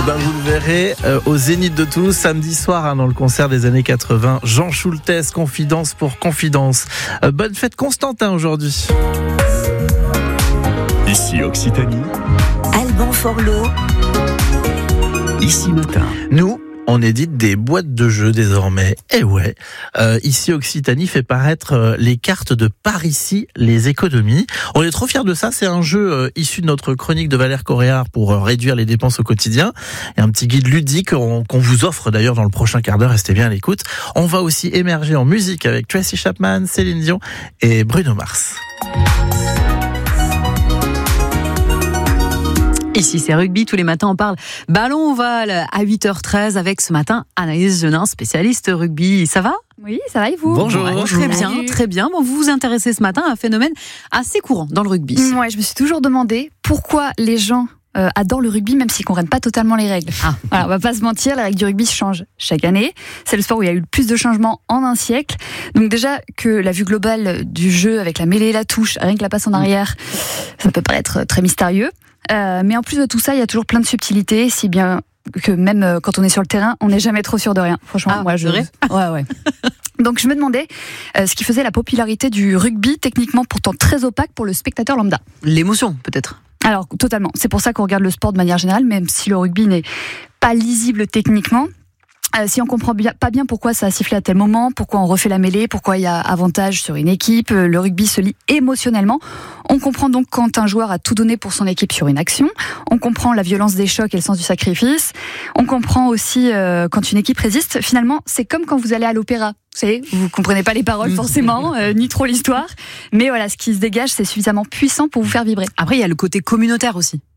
Vous le verrez au Zénith de Toulouse samedi soir dans le concert des années 80. Jean Schultes, Confidence pour Confidence. Bonne fête Constantin aujourd'hui. Ici Occitanie. Alban Forlot. Ici Matin. Nous, on édite des boîtes de jeux désormais. Et ouais, ici Occitanie fait paraître les cartes de par ici les économies. On est trop fiers de ça. C'est un jeu issu de notre chronique de Valère Coréard pour réduire les dépenses au quotidien. Et un petit guide ludique qu'on vous offre d'ailleurs dans le prochain quart d'heure. Restez bien à l'écoute. On va aussi émerger en musique avec Tracy Chapman, Céline Dion et Bruno Mars. Ici, c'est rugby. Tous les matins, on parle ballon ovale à 8h13 avec ce matin Anaïs Genin, spécialiste rugby. Ça va ? Oui, ça va et vous ? Bonjour. Ouais, très bien, très bien. Bon, vous vous intéressez ce matin à un phénomène assez courant dans le rugby. Ouais, je me suis toujours demandé pourquoi les gens adorent le rugby même s'ils ne comprennent pas totalement les règles. Voilà, on va pas se mentir, les règles du rugby changent chaque année. C'est le sport où il y a eu le plus de changements en un siècle. Donc déjà que la vue globale du jeu avec la mêlée et la touche, rien que la passe en arrière, ça peut paraître très mystérieux. Mais en plus de tout ça, il y a toujours plein de subtilités, si bien que même quand on est sur le terrain, on n'est jamais trop sûr de rien. Franchement, moi, ouais. Donc je me demandais ce qui faisait la popularité du rugby, techniquement pourtant très opaque pour le spectateur lambda. L'émotion, peut-être. Alors totalement. C'est pour ça qu'on regarde le sport de manière générale, même si le rugby n'est pas lisible techniquement. Si on comprend pas bien pourquoi ça a sifflé à tel moment, pourquoi on refait la mêlée, pourquoi il y a avantage sur une équipe, le rugby se lie émotionnellement. On comprend donc quand un joueur a tout donné pour son équipe sur une action. On comprend la violence des chocs et le sens du sacrifice. On comprend aussi quand une équipe résiste. Finalement, c'est comme quand vous allez à l'opéra. Vous comprenez pas les paroles forcément, ni trop l'histoire. Mais voilà, ce qui se dégage, c'est suffisamment puissant pour vous faire vibrer. Après, il y a le côté communautaire aussi.